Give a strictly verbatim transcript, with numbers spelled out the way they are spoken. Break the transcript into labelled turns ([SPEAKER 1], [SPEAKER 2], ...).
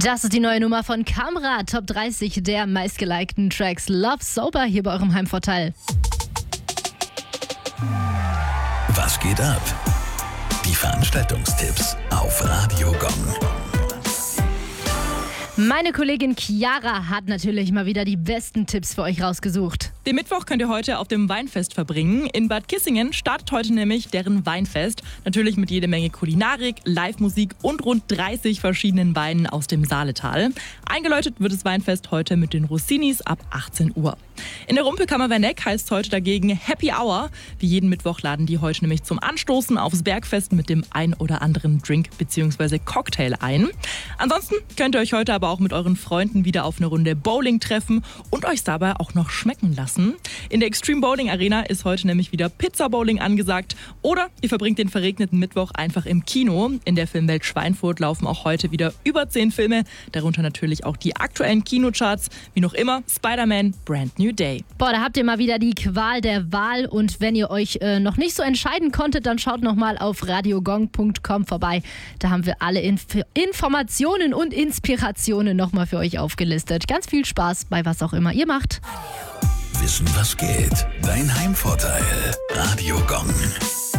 [SPEAKER 1] Das ist die neue Nummer von Camera, Top dreißig der meistgelikten Tracks. Love Sober hier bei eurem Heimvorteil.
[SPEAKER 2] Was geht ab? Die Veranstaltungstipps auf Radio Gong.
[SPEAKER 1] Meine Kollegin Chiara hat natürlich mal wieder die besten Tipps für euch rausgesucht.
[SPEAKER 3] Den Mittwoch könnt ihr heute auf dem Weinfest verbringen. In Bad Kissingen startet heute nämlich deren Weinfest. Natürlich mit jede Menge Kulinarik, Live-Musik und rund dreißig verschiedenen Weinen aus dem Saaletal. Eingeläutet wird das Weinfest heute mit den Rossinis ab achtzehn Uhr. In der Rumpelkammer Werneck heißt es heute dagegen Happy Hour. Wie jeden Mittwoch laden die heute nämlich zum Anstoßen aufs Bergfest mit dem ein oder anderen Drink bzw. Cocktail ein. Ansonsten könnt ihr euch heute aber auch mit euren Freunden wieder auf eine Runde Bowling treffen und euch dabei auch noch schmecken lassen. In der Extreme Bowling Arena ist heute nämlich wieder Pizza Bowling angesagt oder ihr verbringt den verregneten Mittwoch einfach im Kino. In der Filmwelt Schweinfurt laufen auch heute wieder über zehn Filme, darunter natürlich auch die aktuellen Kinocharts, wie noch immer Spider-Man Brand New Day.
[SPEAKER 1] Boah, da habt ihr mal wieder die Qual der Wahl und wenn ihr euch äh, noch nicht so entscheiden konntet, dann schaut nochmal auf radiogong punkt com vorbei. Da haben wir alle Inf- Informationen und Inspirationen nochmal für euch aufgelistet. Ganz viel Spaß bei was auch immer ihr macht.
[SPEAKER 2] Wissen, was geht? Dein Heimvorteil. Radio Gong.